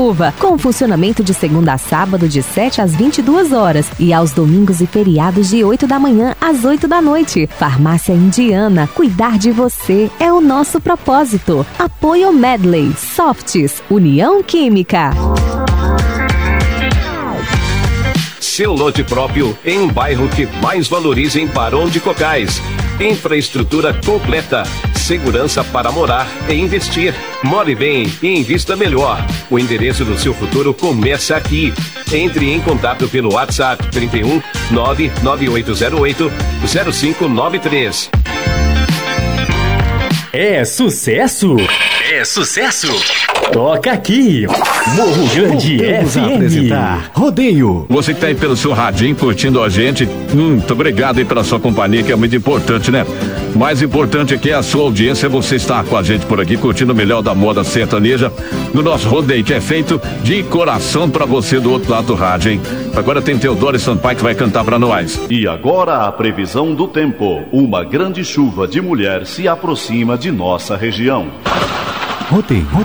Chuva, com funcionamento de segunda a sábado de 7 às 22 horas e aos domingos e feriados de 8 da manhã às 8 da noite. Farmácia Indiana, cuidar de você é o nosso propósito. Apoio Medley, Softs, União Química. Seu lote próprio em um bairro que mais valoriza em Barão de Cocais. Infraestrutura completa, segurança para morar e investir. More bem e invista melhor. O endereço do seu futuro começa aqui. Entre em contato pelo WhatsApp 31 99808 0593. É sucesso? É sucesso! Toca aqui, Morro Grande FM. Apresentar Rodeio. Você que tá aí pelo seu radinho curtindo a gente, muito obrigado aí pela sua companhia, que é muito importante, né? Mais importante aqui é a sua audiência, você estar com a gente por aqui, curtindo o melhor da moda sertaneja, no nosso rodeio, que é feito de coração pra você do outro lado do rádio, hein? Agora tem Teodoro Sampaio que vai cantar pra nós. E agora a previsão do tempo. Uma grande chuva de mulher se aproxima de nossa região. Rodeio.